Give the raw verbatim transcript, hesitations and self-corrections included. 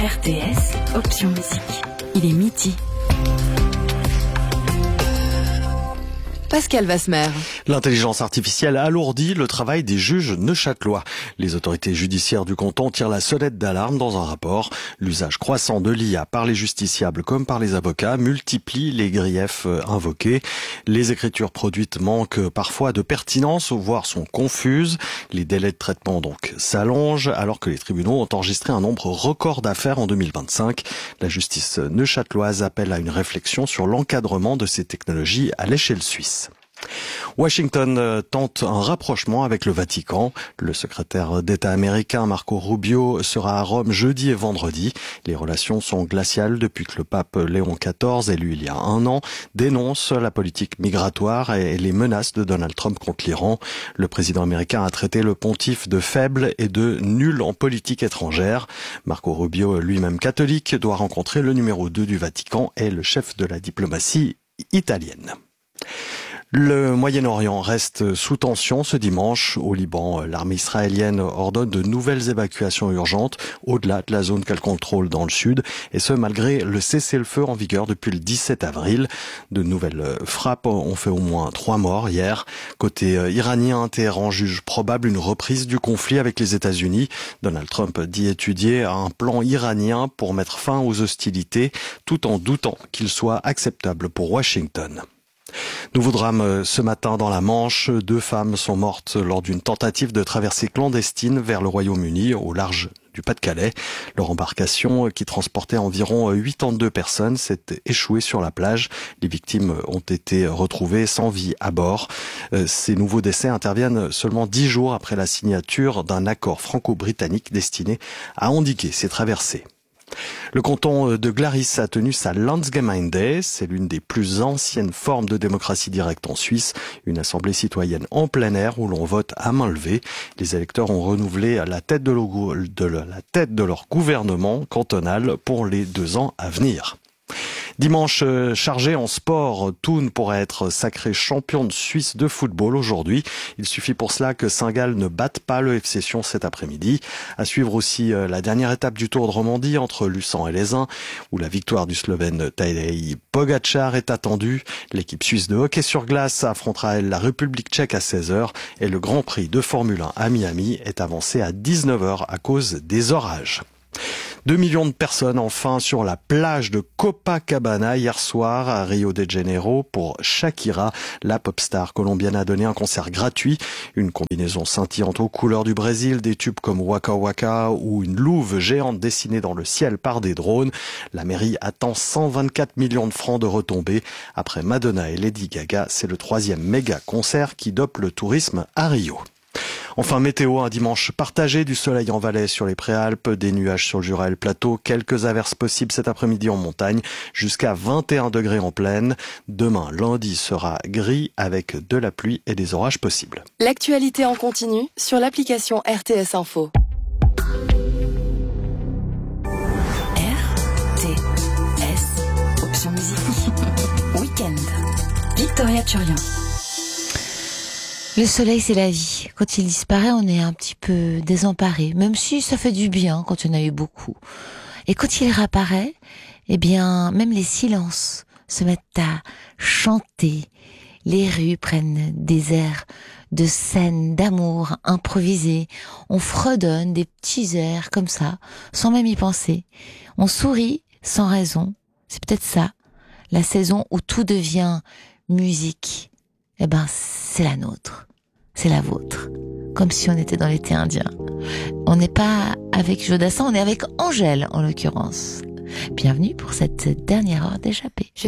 R T S, option musique. Il est midi. Pascal Vasmer. L'intelligence artificielle alourdit le travail des juges neuchâtelois. Les autorités judiciaires du canton tirent la sonnette d'alarme dans un rapport. L'usage croissant de l'I A par les justiciables comme par les avocats multiplie les griefs invoqués. Les écritures produites manquent parfois de pertinence, voire sont confuses. Les délais de traitement donc s'allongent alors que les tribunaux ont enregistré un nombre record d'affaires en deux mille vingt-cinq. La justice neuchâteloise appelle à une réflexion sur l'encadrement de ces technologies à l'échelle suisse. Washington tente un rapprochement avec le Vatican. Le secrétaire d'État américain Marco Rubio sera à Rome jeudi et vendredi. Les relations sont glaciales depuis que le pape Léon quatorze, élu il y a un an, dénonce la politique migratoire et les menaces de Donald Trump contre l'Iran. Le président américain a traité le pontife de faible et de nul en politique étrangère. Marco Rubio, lui-même catholique, doit rencontrer le numéro deux du Vatican et le chef de la diplomatie italienne. Le Moyen-Orient reste sous tension ce dimanche. Au Liban, l'armée israélienne ordonne de nouvelles évacuations urgentes au-delà de la zone qu'elle contrôle dans le sud, et ce malgré le cessez-le-feu en vigueur depuis le dix-sept avril. De nouvelles frappes ont fait au moins trois morts hier. Côté iranien, Téhéran juge probable une reprise du conflit avec les États-Unis. Donald Trump dit étudier un plan iranien pour mettre fin aux hostilités, tout en doutant qu'il soit acceptable pour Washington. Nouveau drame ce matin dans la Manche. Deux femmes sont mortes lors d'une tentative de traversée clandestine vers le Royaume-Uni au large du Pas-de-Calais. Leur embarcation, qui transportait environ quatre-vingt-deux personnes, s'est échouée sur la plage. Les victimes ont été retrouvées sans vie à bord. Ces nouveaux décès interviennent seulement dix jours après la signature d'un accord franco-britannique destiné à endiguer ces traversées. Le canton de Glaris a tenu sa Landsgemeinde. C'est l'une des plus anciennes formes de démocratie directe en Suisse. Une assemblée citoyenne en plein air où l'on vote à main levée. Les électeurs ont renouvelé la tête de leur, de la tête de leur gouvernement cantonal pour les deux ans à venir. Dimanche chargé en sport, Thun pourrait être sacré champion de Suisse de football aujourd'hui. Il suffit pour cela que Saint-Gall ne batte pas le F C Sion cet après-midi. À suivre aussi la dernière étape du Tour de Romandie entre Luçon et Lézin, où la victoire du Slovène Tadej Pogačar est attendue. L'équipe suisse de hockey sur glace affrontera elle la République tchèque à seize heures et le Grand Prix de Formule un à Miami est avancé à dix-neuf heures à cause des orages. Deux millions de personnes enfin sur la plage de Copacabana hier soir à Rio de Janeiro pour Shakira. La pop star colombienne a donné un concert gratuit. Une combinaison scintillante aux couleurs du Brésil, des tubes comme Waka Waka ou une louve géante dessinée dans le ciel par des drones. La mairie attend cent vingt-quatre millions de francs de retombées. Après Madonna et Lady Gaga, c'est le troisième méga concert qui dope le tourisme à Rio. Enfin, météo, un dimanche partagé, du soleil en Valais sur les Préalpes, des nuages sur le Jura et le plateau, quelques averses possibles cet après-midi en montagne, jusqu'à vingt et un degrés en plaine. Demain, lundi, sera gris avec de la pluie et des orages possibles. L'actualité en continu sur l'application R T S Info. R T S, option musique. Week-end. Victoria Turian. Le soleil, c'est la vie. Quand il disparaît, on est un petit peu désemparé, même si ça fait du bien quand il y en a eu beaucoup. Et quand il réapparaît, eh bien, même les silences se mettent à chanter. Les rues prennent des airs de scènes d'amour improvisées. On fredonne des petits airs comme ça, sans même y penser. On sourit sans raison. C'est peut-être ça, la saison où tout devient musique. Eh ben, c'est la nôtre, c'est la vôtre, comme si on était dans l'été indien. On n'est pas avec Jodassin, on est avec Angèle en l'occurrence. Bienvenue pour cette dernière heure d'échappée.